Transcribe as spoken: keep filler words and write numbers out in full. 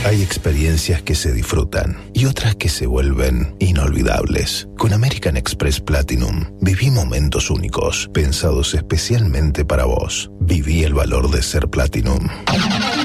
Hay experiencias que se disfrutan y otras que se vuelven inolvidables. Con American Express Platinum viví momentos únicos, pensados especialmente para vos. Viví el valor de ser Platinum.